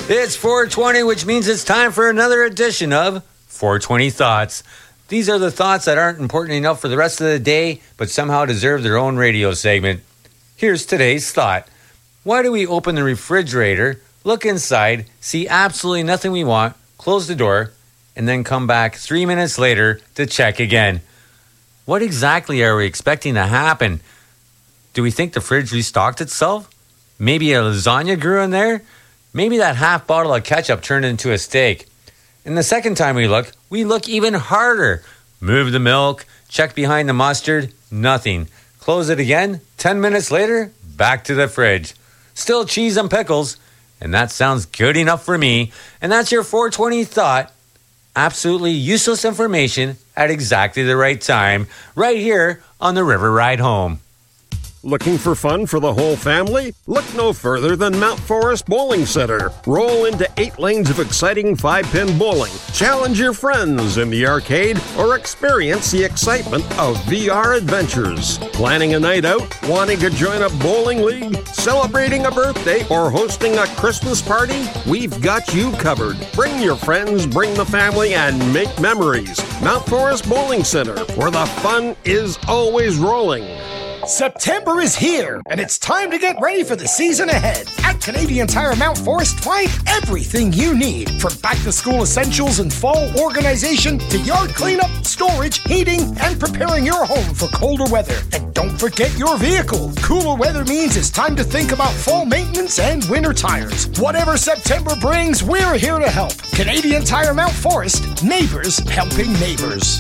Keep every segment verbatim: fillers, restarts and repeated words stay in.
It's four twenty, which means it's time for another edition of four twenty Thoughts. These are the thoughts that aren't important enough for the rest of the day, but somehow deserve their own radio segment. Here's today's thought. Why do we open the refrigerator, look inside, see absolutely nothing we want, close the door, and then come back three minutes later to check again? What exactly are we expecting to happen? Do we think the fridge restocked itself? Maybe a lasagna grew in there? Maybe that half bottle of ketchup turned into a steak. And the second time we look, we look even harder. Move the milk, check behind the mustard, nothing. Close it again, ten minutes later, back to the fridge. Still cheese and pickles, and that sounds good enough for me. And that's your four twenty Thought. Absolutely useless information at exactly the right time, right here on the River Ride Home. Looking for fun for the whole family? Look no further than Mount Forest Bowling Center. Roll into eight lanes of exciting five-pin bowling. Challenge your friends in the arcade or experience the excitement of V R adventures. Planning a night out? Wanting to join a bowling league? Celebrating a birthday or hosting a Christmas party? We've got you covered. Bring your friends, bring the family, and make memories. Mount Forest Bowling Center, where the fun is always rolling. September is here, and it's time to get ready for the season ahead. At Canadian Tire Mount Forest, find everything you need, from back-to-school essentials and fall organization to yard cleanup, storage, heating, and preparing your home for colder weather. And don't forget your vehicle. Cooler weather means it's time to think about fall maintenance and winter tires. Whatever September brings, we're here to help. Canadian Tire Mount Forest, neighbors helping neighbors.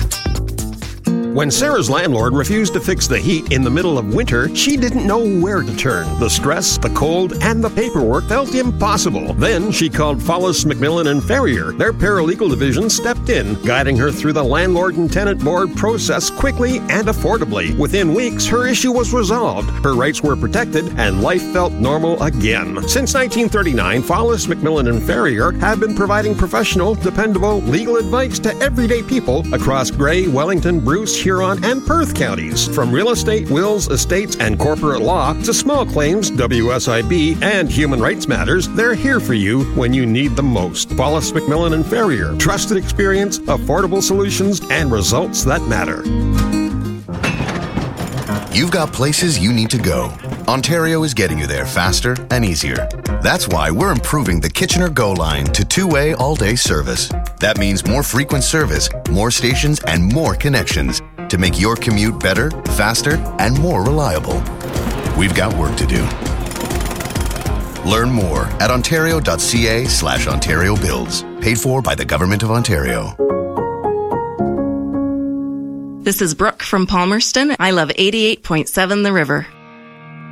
When Sarah's landlord refused to fix the heat in the middle of winter, she didn't know where to turn. The stress, the cold, and the paperwork felt impossible. Then she called Follis, McMillan and Ferrier. Their paralegal division stepped in, guiding her through the landlord and tenant board process quickly and affordably. Within weeks, her issue was resolved, her rights were protected, and life felt normal again. Since nineteen thirty-nine, Follis, McMillan and Ferrier have been providing professional, dependable legal advice to everyday people across Grey, Wellington, Bruce, Huron, and Perth counties. From real estate, wills, estates, and corporate law to small claims, W S I B, and human rights matters, they're here for you when you need them most. Follis, McMillan and Ferrier. Trusted experience, affordable solutions, and results that matter. You've got places you need to go. Ontario is getting you there faster and easier. That's why we're improving the Kitchener Go line to two-way all-day service. That means more frequent service, more stations, and more connections to make your commute better, faster, and more reliable. We've got work to do. Learn more at ontario.ca slash Ontario Builds. Paid for by the Government of Ontario. This is Brooke from Palmerston. I love eighty-eight point seven The River.